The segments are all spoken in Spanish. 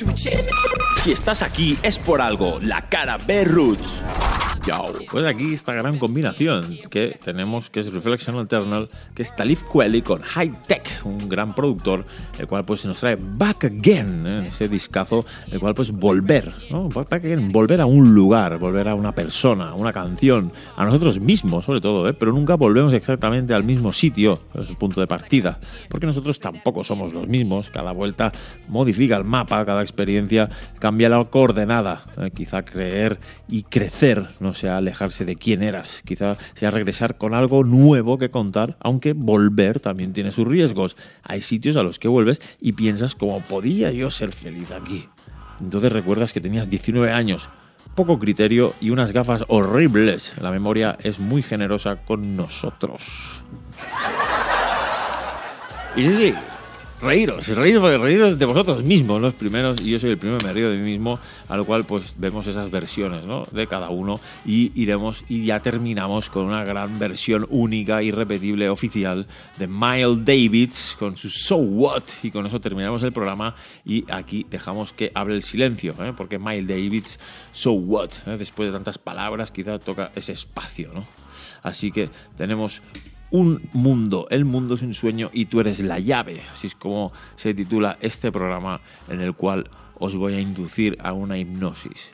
Si estás aquí es por algo, la cara B Roots. Yo. Pues aquí esta gran combinación que tenemos, que es Reflection Eternal, que es Talib Kweli con High Tech, un gran productor, el cual pues nos trae Back Again, ese discazo, el cual pues volver, ¿no? Back Again, volver a un lugar, volver a una persona, una canción, a nosotros mismos sobre todo, pero nunca volvemos exactamente al mismo sitio, es el punto de partida, porque nosotros tampoco somos los mismos, cada vuelta modifica el mapa, cada experiencia cambia la coordenada, quizá creer y crecer, no sea alejarse de quién eras, quizá sea regresar con algo nuevo que contar, aunque volver también tiene sus riesgos. Hay sitios a los que vuelves y piensas cómo podía yo ser feliz aquí. Entonces recuerdas que tenías 19 años, poco criterio y unas gafas horribles. La memoria es muy generosa con nosotros. Y sí, reíros de vosotros mismos, los primeros, y yo soy el primero que me río de mí mismo, al cual pues vemos esas versiones, ¿no?, de cada uno, y iremos y ya terminamos con una gran versión única, irrepetible, oficial de Miles Davis con su So What, y con eso terminamos el programa y aquí dejamos que hable el silencio, porque Miles Davis, So What, después de tantas palabras quizá toca ese espacio, ¿no? Así que tenemos un mundo, el mundo es un sueño y tú eres la llave. Así es como se titula este programa, en el cual os voy a inducir a una hipnosis.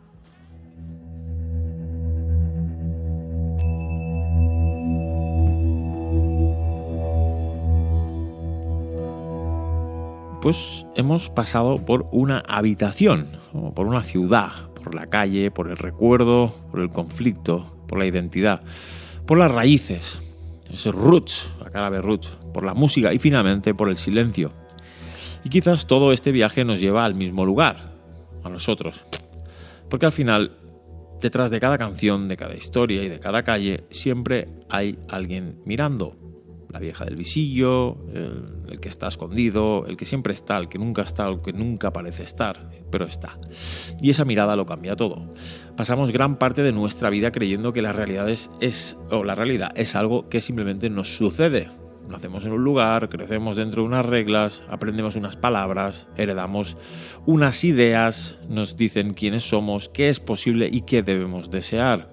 Pues hemos pasado por una habitación, por una ciudad, por la calle, por el recuerdo, por el conflicto, por la identidad, por las raíces. Es roots, la cara de roots, por la música y finalmente por el silencio. Y quizás todo este viaje nos lleva al mismo lugar, a nosotros. Porque al final, detrás de cada canción, de cada historia y de cada calle, siempre hay alguien mirando. La vieja del visillo, el que está escondido, el que siempre está, el que nunca parece estar, pero está. Y esa mirada lo cambia todo. Pasamos gran parte de nuestra vida creyendo que la realidad es algo que simplemente nos sucede. Nacemos en un lugar, crecemos dentro de unas reglas, aprendemos unas palabras, heredamos unas ideas, nos dicen quiénes somos, qué es posible y qué debemos desear.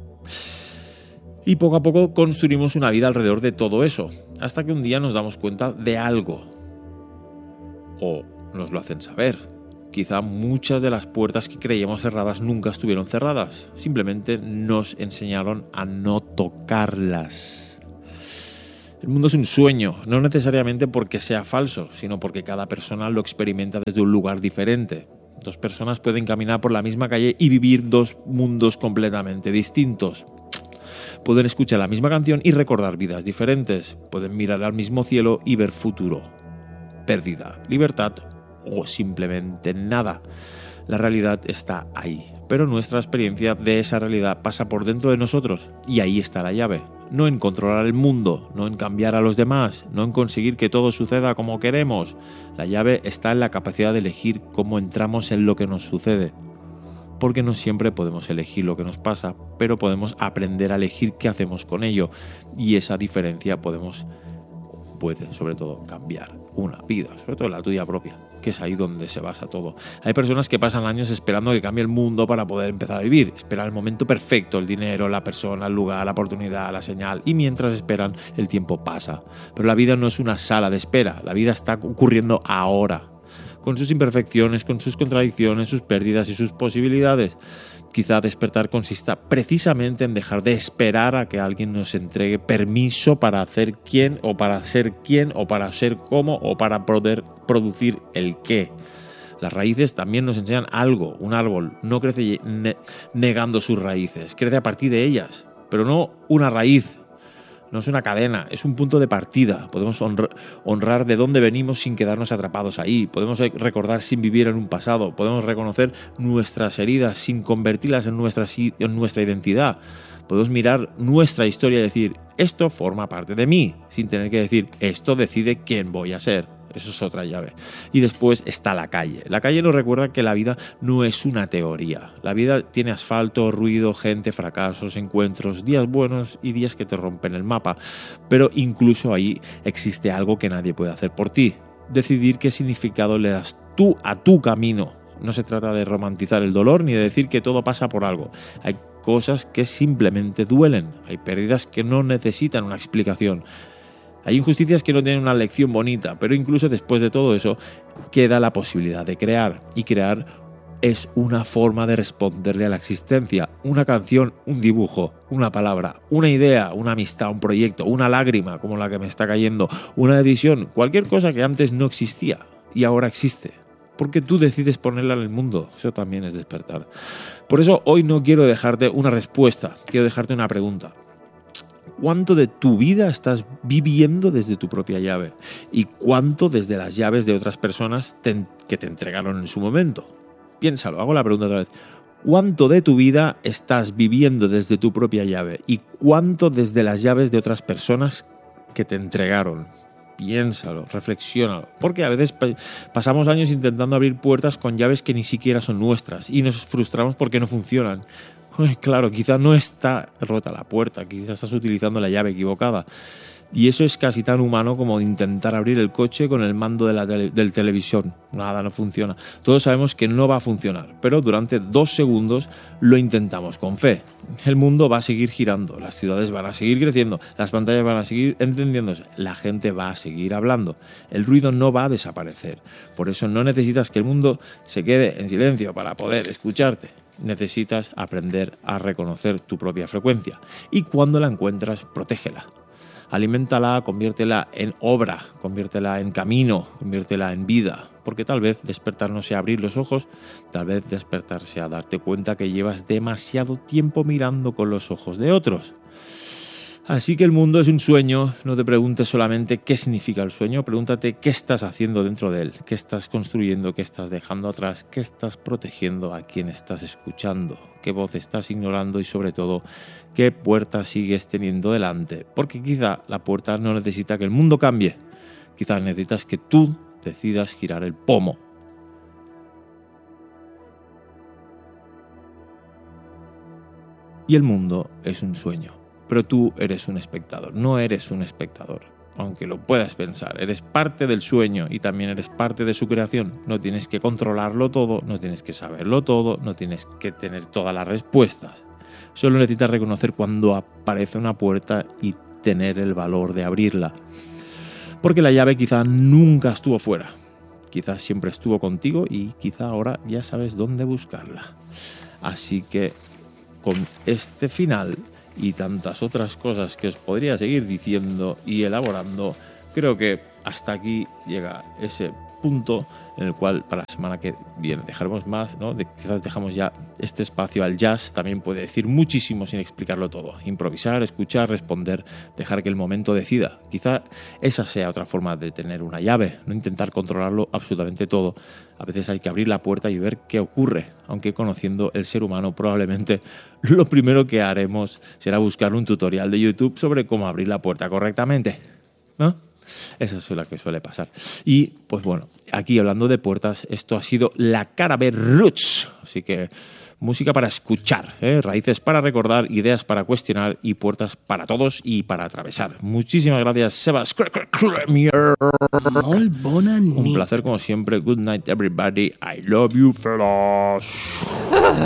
Y poco a poco construimos una vida alrededor de todo eso, hasta que un día nos damos cuenta de algo. O nos lo hacen saber. Quizá muchas de las puertas que creíamos cerradas nunca estuvieron cerradas. Simplemente nos enseñaron a no tocarlas. El mundo es un sueño, no necesariamente porque sea falso, sino porque cada persona lo experimenta desde un lugar diferente. Dos personas pueden caminar por la misma calle y vivir dos mundos completamente distintos. Pueden escuchar la misma canción y recordar vidas diferentes. Pueden mirar al mismo cielo y ver futuro, pérdida, libertad o simplemente nada. La realidad está ahí, pero nuestra experiencia de esa realidad pasa por dentro de nosotros y ahí está la llave. No en controlar el mundo, no en cambiar a los demás, no en conseguir que todo suceda como queremos. La llave está en la capacidad de elegir cómo entramos en lo que nos sucede. Porque no siempre podemos elegir lo que nos pasa, pero podemos aprender a elegir qué hacemos con ello. Y esa diferencia puede sobre todo cambiar una vida, sobre todo la tuya propia, que es ahí donde se basa todo. Hay personas que pasan años esperando que cambie el mundo para poder empezar a vivir. Esperan el momento perfecto, el dinero, la persona, el lugar, la oportunidad, la señal. Y mientras esperan, el tiempo pasa. Pero la vida no es una sala de espera, la vida está ocurriendo ahora. Con sus imperfecciones, con sus contradicciones, sus pérdidas y sus posibilidades. Quizá despertar consista precisamente en dejar de esperar a que alguien nos entregue permiso para hacer quién, o para ser quién, o para ser cómo, o para poder producir el qué. Las raíces también nos enseñan algo. Un árbol no crece negando sus raíces, crece a partir de ellas, pero no una raíz. No es una cadena, es un punto de partida. Podemos honrar de dónde venimos sin quedarnos atrapados ahí. Podemos recordar sin vivir en un pasado. Podemos reconocer nuestras heridas sin convertirlas en nuestra identidad. Podemos mirar nuestra historia y decir, esto forma parte de mí, sin tener que decir, esto decide quién voy a ser. Eso es otra llave. Y después está la calle. La calle nos recuerda que la vida no es una teoría. La vida tiene asfalto, ruido, gente, fracasos, encuentros, días buenos y días que te rompen el mapa. Pero incluso ahí existe algo que nadie puede hacer por ti. Decidir qué significado le das tú a tu camino. No se trata de romantizar el dolor ni de decir que todo pasa por algo. Hay cosas que simplemente duelen. Hay pérdidas que no necesitan una explicación. Hay injusticias que no tienen una lección bonita, pero incluso después de todo eso queda la posibilidad de crear. Y crear es una forma de responderle a la existencia. Una canción, un dibujo, una palabra, una idea, una amistad, un proyecto, una lágrima como la que me está cayendo, una decisión, cualquier cosa que antes no existía y ahora existe. Porque tú decides ponerla en el mundo. Eso también es despertar. Por eso hoy no quiero dejarte una respuesta, quiero dejarte una pregunta. ¿Cuánto de tu vida estás viviendo desde tu propia llave? ¿Y cuánto desde las llaves de otras personas que te entregaron en su momento? Piénsalo, hago la pregunta otra vez. ¿Cuánto de tu vida estás viviendo desde tu propia llave? ¿Y cuánto desde las llaves de otras personas que te entregaron? Piénsalo, reflexiónalo, porque a veces pasamos años intentando abrir puertas con llaves que ni siquiera son nuestras y nos frustramos porque no funcionan. Claro, quizá no está rota la puerta, quizá estás utilizando la llave equivocada. Y eso es casi tan humano como intentar abrir el coche con el mando del televisor. Nada, no funciona. Todos sabemos que no va a funcionar, pero durante 2 segundos lo intentamos con fe. El mundo va a seguir girando, las ciudades van a seguir creciendo, las pantallas van a seguir encendiéndose, la gente va a seguir hablando. El ruido no va a desaparecer. Por eso no necesitas que el mundo se quede en silencio para poder escucharte. Necesitas aprender a reconocer tu propia frecuencia. Y cuando la encuentras, protégela. Aliméntala, conviértela en obra, conviértela en camino, conviértela en vida. Porque tal vez despertar no sea abrir los ojos, tal vez despertar sea darte cuenta que llevas demasiado tiempo mirando con los ojos de otros. Así que el mundo es un sueño, no te preguntes solamente qué significa el sueño, pregúntate qué estás haciendo dentro de él, qué estás construyendo, qué estás dejando atrás, qué estás protegiendo, a quién estás escuchando, qué voz estás ignorando y sobre todo qué puerta sigues teniendo delante. Porque quizá la puerta no necesita que el mundo cambie, quizá necesitas que tú decidas girar el pomo. Y el mundo es un sueño. Pero tú eres un espectador, no eres un espectador, aunque lo puedas pensar. Eres parte del sueño y también eres parte de su creación. No tienes que controlarlo todo, no tienes que saberlo todo, no tienes que tener todas las respuestas. Solo necesitas reconocer cuando aparece una puerta y tener el valor de abrirla. Porque la llave quizá nunca estuvo fuera, quizá siempre estuvo contigo y quizá ahora ya sabes dónde buscarla. Así que con este final y tantas otras cosas que os podría seguir diciendo y elaborando, creo que hasta aquí llega ese punto en el cual para la semana que viene dejaremos más, ¿no? Quizás dejamos ya este espacio al jazz, también puede decir muchísimo sin explicarlo todo. Improvisar, escuchar, responder, dejar que el momento decida. Quizá esa sea otra forma de tener una llave, no intentar controlarlo absolutamente todo. A veces hay que abrir la puerta y ver qué ocurre, aunque conociendo el ser humano probablemente lo primero que haremos será buscar un tutorial de YouTube sobre cómo abrir la puerta correctamente, ¿no? Esa es la que suele pasar. Y pues bueno, aquí hablando de puertas, esto ha sido la cara B Roots. Así que música para escuchar, raíces para recordar, ideas para cuestionar y puertas para todos y para atravesar. Muchísimas gracias, Sebas. Un placer como siempre. Good night everybody. I love you fellas.